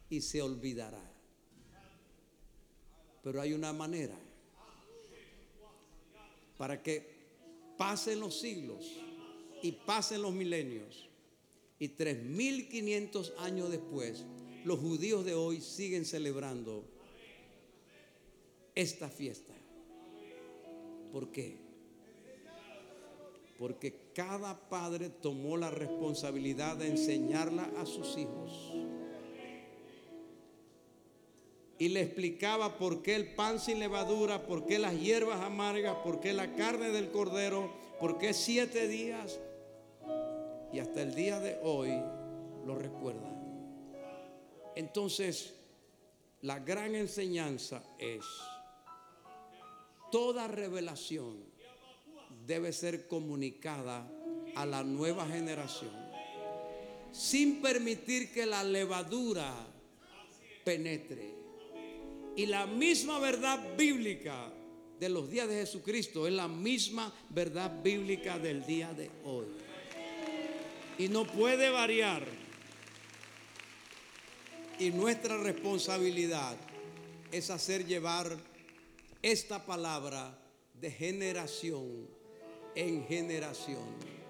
y se olvidará. Pero hay una manera para que pasen los siglos y pasen los milenios, y 3500 años después los judíos de hoy siguen celebrando esta fiesta. ¿Por qué? Porque cada padre tomó la responsabilidad de enseñarla a sus hijos y le explicaba por qué el pan sin levadura, por qué las hierbas amargas, por qué la carne del cordero, por qué 7 días, y hasta el día de hoy lo recuerdan. Entonces, la gran enseñanza es: toda revelación debe ser comunicada a la nueva generación, sin permitir que la levadura penetre. Y la misma verdad bíblica de los días de Jesucristo es la misma verdad bíblica del día de hoy, y no puede variar. Y nuestra responsabilidad es hacer llevar esta palabra de generación en generación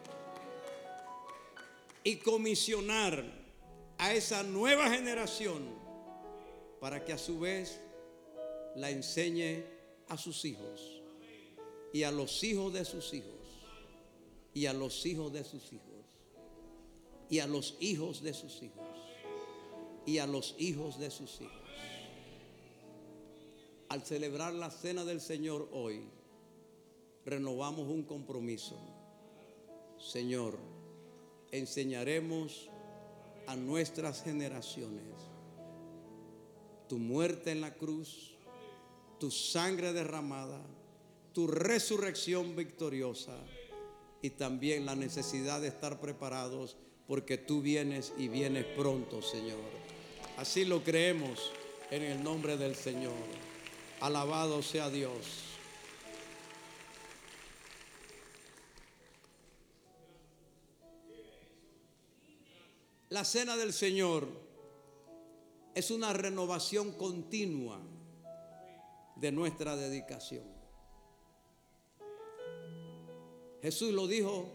y comisionar a esa nueva generación para que a su vez la enseñe a sus hijos y a los hijos de sus hijos y a los hijos de sus hijos y a los hijos de sus hijos y a los hijos de sus hijos. Al celebrar la cena del Señor hoy, renovamos un compromiso. Señor, enseñaremos a nuestras generaciones tu muerte en la cruz, tu sangre derramada, tu resurrección victoriosa, y también la necesidad de estar preparados porque tú vienes y vienes pronto, Señor. Así lo creemos en el nombre del Señor. Alabado sea Dios. La cena del Señor es una renovación continua de nuestra dedicación. Jesús lo dijo: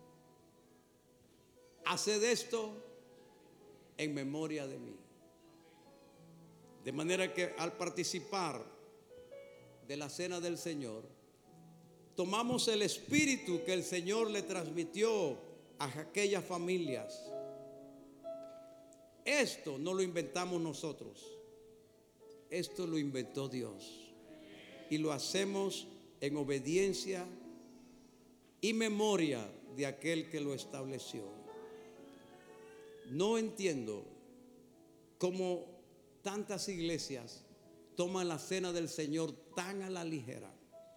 haced esto en memoria de mí. De manera que al participar de la cena del Señor, tomamos el espíritu que el Señor le transmitió a aquellas familias. Esto no lo inventamos nosotros, esto lo inventó Dios, y lo hacemos en obediencia y memoria de aquel que lo estableció. No entiendo cómo tantas iglesias toman la cena del Señor tan a la ligera.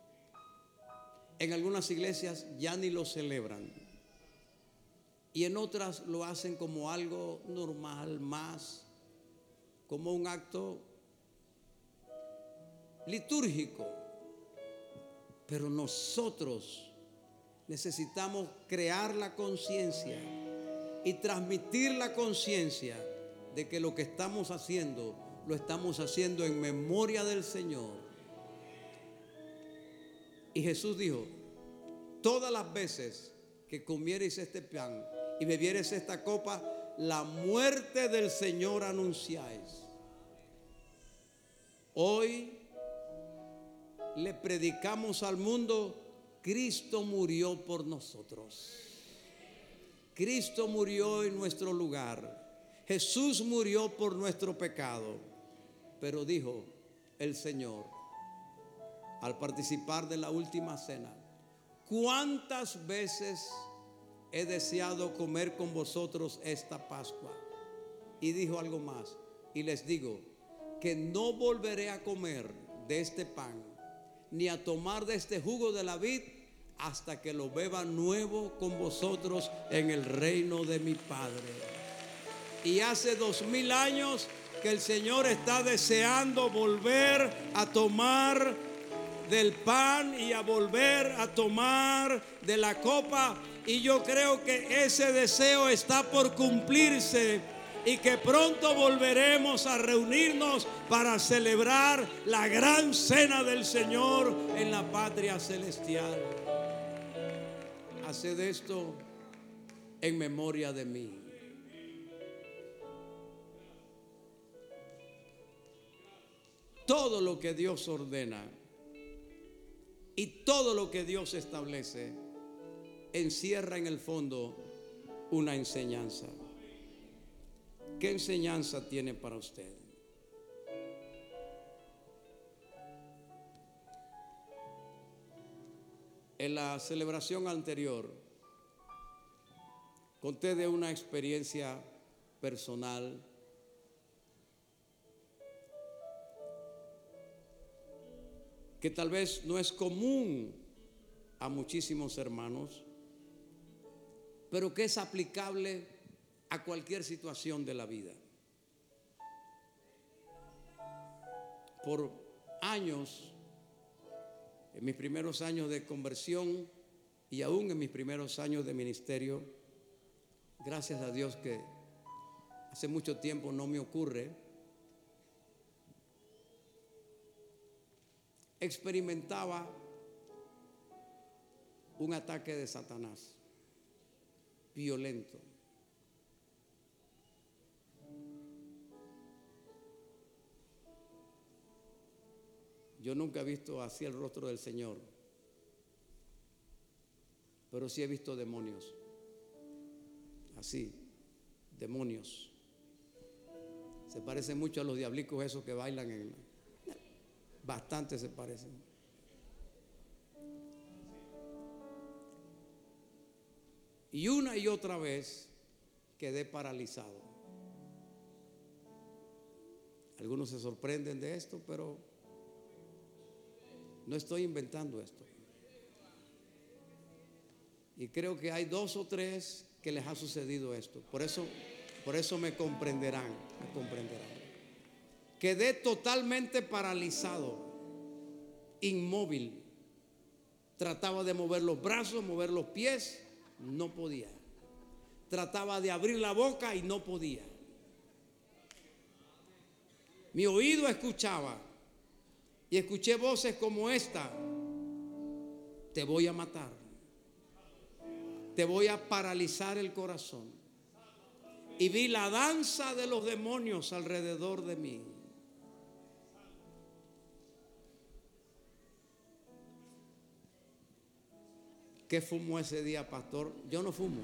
En algunas iglesias ya ni lo celebran, y en otras lo hacen como algo normal, más como un acto litúrgico. Pero nosotros necesitamos crear la conciencia y transmitir la conciencia de que lo que estamos haciendo, lo estamos haciendo en memoria del Señor. Y Jesús dijo: todas las veces que comiereis este pan y bebiereis esta copa, la muerte del Señor anunciáis. Hoy le predicamos al mundo: Cristo murió por nosotros. Cristo murió en nuestro lugar. Jesús murió por nuestro pecado. Pero dijo el Señor al participar de la última cena: ¿cuántas veces he deseado comer con vosotros esta Pascua? Y dijo algo más: y les digo que no volveré a comer de este pan ni a tomar de este jugo de la vid hasta que lo beba nuevo con vosotros en el reino de mi Padre. Y hace 2000 años que el Señor está deseando volver a tomar del pan y a volver a tomar de la copa. Y yo creo que ese deseo está por cumplirse y que pronto volveremos a reunirnos para celebrar la gran cena del Señor en la patria celestial. Haced esto en memoria de mí. Todo lo que Dios ordena y todo lo que Dios establece encierra en el fondo una enseñanza. ¿Qué enseñanza tiene para usted? En la celebración anterior conté de una experiencia personal que tal vez no es común a muchísimos hermanos, pero que es aplicable a cualquier situación de la vida. Por años, en mis primeros años de conversión y aún en mis primeros años de ministerio, gracias a Dios que hace mucho tiempo no me ocurre, experimentaba un ataque de Satanás violento. Yo nunca he visto así el rostro del Señor, pero sí he visto demonios, así, demonios. Se parecen mucho a los diablicos esos que bailan bastante se parecen. Y una y otra vez quedé paralizado. Algunos se sorprenden de esto, pero no estoy inventando esto. Y creo que hay 2 o 3 que les ha sucedido esto. Por eso me comprenderán. Quedé totalmente paralizado, inmóvil. Trataba de mover los brazos, mover los pies, no podía. Trataba de abrir la boca y no podía. Mi oído escuchaba y escuché voces como esta: te voy a matar, te voy a paralizar el corazón. Y vi la danza de los demonios alrededor de mí. ¿Qué fumó ese día, pastor? Yo no fumo.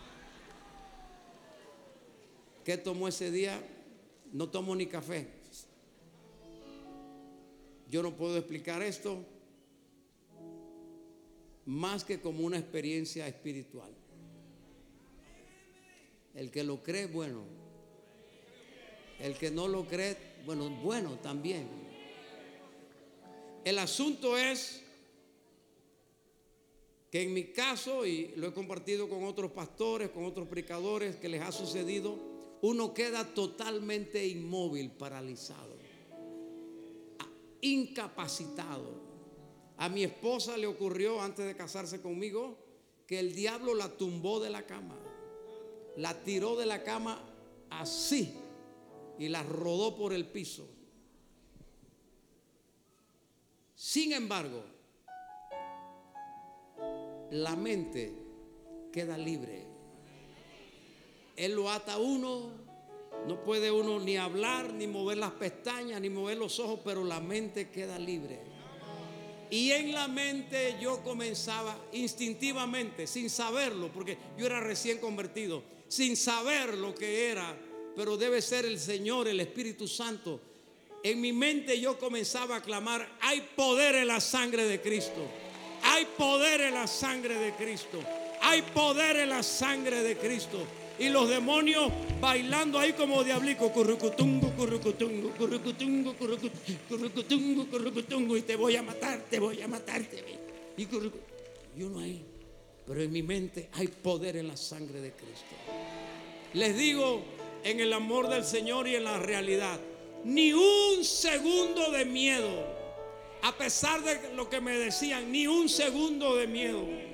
¿Qué tomó ese día? No tomo ni café. Yo no puedo explicar esto más que como una experiencia espiritual. El que lo cree, bueno. El que no lo cree, bueno también. El asunto es que en mi caso, y lo he compartido con otros pastores, con otros predicadores que les ha sucedido, uno queda totalmente inmóvil, paralizado, incapacitado. A mi esposa le ocurrió antes de casarse conmigo que el diablo la tumbó de la cama, la tiró de la cama así y la rodó por el piso. Sin embargo, la mente queda libre. Él lo ata a uno, no puede uno ni hablar, ni mover las pestañas, ni mover los ojos, pero la mente queda libre. Y en la mente yo comenzaba instintivamente, sin saberlo, porque yo era recién convertido, sin saber lo que era, pero debe ser el Señor, el Espíritu Santo. En mi mente yo comenzaba a clamar: hay poder en la sangre de Cristo. Hay poder en la sangre de Cristo. Hay poder en la sangre de Cristo. Y los demonios bailando ahí como diablico. Currucutungo, currucutungo, currucutungo, currucutungo, currucutungo. Y te voy a matar, te voy a matar. Y uno ahí. Pero en mi mente hay poder en la sangre de Cristo. Les digo, en el amor del Señor y en la realidad, ni un segundo de miedo. A pesar de lo que me decían, ni un segundo de miedo.